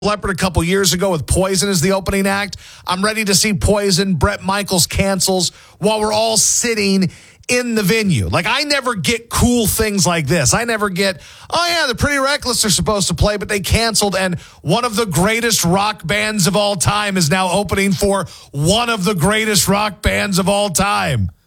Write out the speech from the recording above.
Leppard a couple years ago with Poison as the opening act. I'm ready to see Poison, Bret Michaels cancels while we're all sitting in the venue. Like, I never get cool things like this. I never get, oh yeah, the Pretty Reckless are supposed to play, but they canceled, and one of the greatest rock bands of all time is now opening for one of the greatest rock bands of all time.